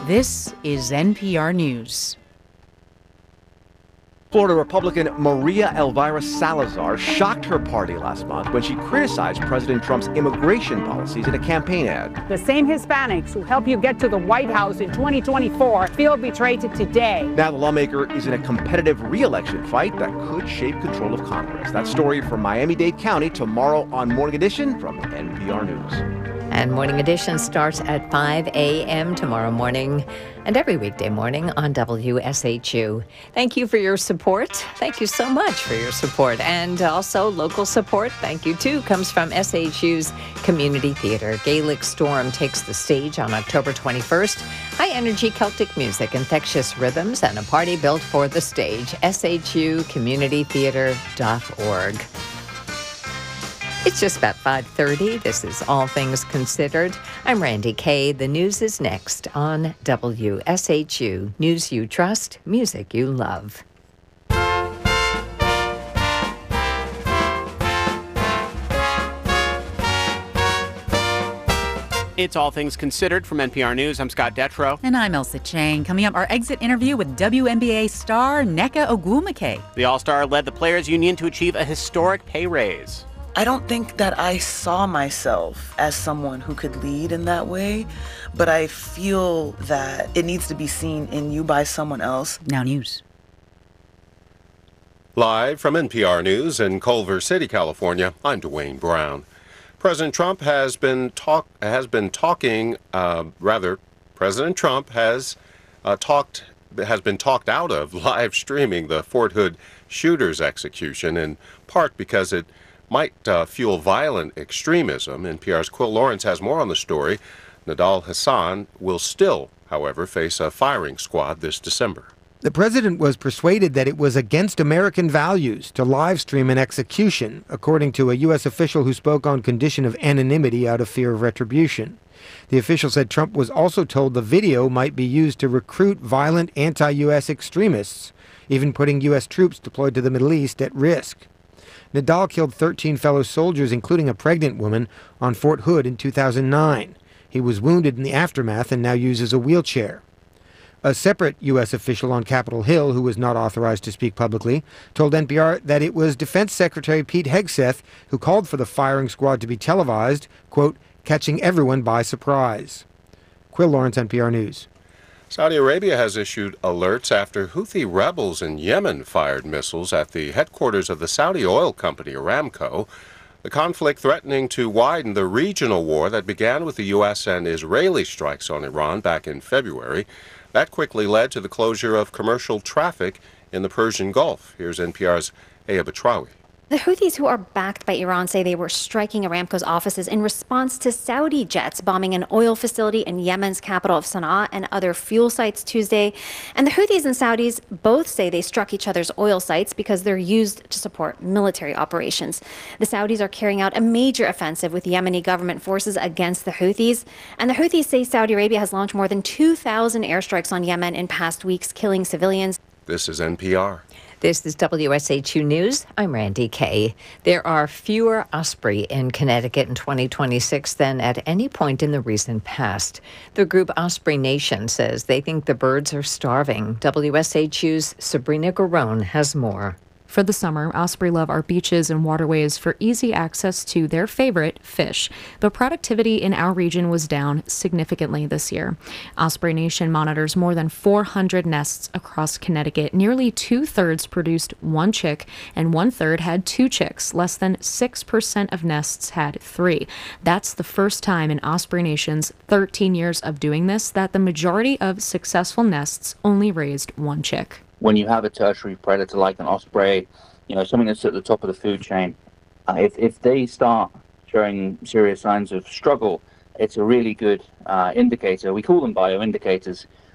This is NPR News. Florida Republican Maria Elvira Salazar shocked her party last month when she criticized President Trump's immigration policies in a campaign ad. The same Hispanics who helped you get to the White House in 2024 feel betrayed today. Now the lawmaker is in a competitive re-election fight that could shape control of Congress. That story from Miami-Dade County tomorrow on Morning Edition from NPR News. And Morning Edition starts at 5 a.m. tomorrow morning and every weekday morning on WSHU. Thank you for your support. Thank you so much for your support. And also local support, thank you too, comes from SHU's Community Theater. Gaelic Storm takes the stage on October 21st. High-energy Celtic music, infectious rhythms, and a party built for the stage. SHUcommunitytheater.org. It's just about 5:30. This is All Things Considered. I'm Randy Kay. The news is next on WSHU. News you trust, music you love. It's All Things Considered from NPR News. I'm Scott Detrow. And I'm Elsa Chang. Coming up, our exit interview with WNBA star Nneka Ogwumike. The All-Star led the Players Union to achieve a historic pay raise. I don't think that I saw myself as someone who could lead in that way, but I feel that it needs to be seen in you by someone else. Now news. Live from NPR News in Culver City, California, I'm Dwayne Brown. President Trump has been talked out of live streaming the Fort Hood shooter's execution, in part because it might fuel violent extremism. NPR's Quill Lawrence has more on the story. Nidal Hasan will still, however, face a firing squad this December. The president was persuaded that it was against American values to live stream an execution, according to a U.S. official who spoke on condition of anonymity out of fear of retribution. The official said Trump was also told the video might be used to recruit violent anti-U.S. extremists, even putting U.S. troops deployed to the Middle East at risk. Nidal killed 13 fellow soldiers, including a pregnant woman, on Fort Hood in 2009. He was wounded in the aftermath and now uses a wheelchair. A separate U.S. official on Capitol Hill, who was not authorized to speak publicly, told NPR that it was Defense Secretary Pete Hegseth who called for the firing squad to be televised, quote, catching everyone by surprise. Quill Lawrence, NPR News. Saudi Arabia has issued alerts after Houthi rebels in Yemen fired missiles at the headquarters of the Saudi oil company Aramco. The conflict threatening to widen the regional war that began with the U.S. and Israeli strikes on Iran back in February. That quickly led to the closure of commercial traffic in the Persian Gulf. Here's NPR's Aya Batrawi. The Houthis, who are backed by Iran, say they were striking Aramco's offices in response to Saudi jets bombing an oil facility in Yemen's capital of Sana'a and other fuel sites Tuesday. And the Houthis and Saudis both say they struck each other's oil sites because they're used to support military operations. The Saudis are carrying out a major offensive with Yemeni government forces against the Houthis. And the Houthis say Saudi Arabia has launched more than 2,000 airstrikes on Yemen in past weeks, killing civilians. This is NPR. This is WSHU News. I'm Randy Kay. There are fewer osprey in Connecticut in 2026 than at any point in the recent past. The group Osprey Nation says they think the birds are starving. WSHU's Sabrina Garone has more. For the summer, osprey love our beaches and waterways for easy access to their favorite fish. But productivity in our region was down significantly this year. Osprey Nation monitors more than 400 nests across Connecticut. Nearly 2/3 produced one chick and 1/3 had two chicks. Less than 6% of nests had three. That's the first time in Osprey Nation's 13 years of doing this that the majority of successful nests only raised one chick. When you have a tertiary predator like an osprey, something that's at the top of the food chain, if they start showing serious signs of struggle, it's a really good indicator. We call them bioindicators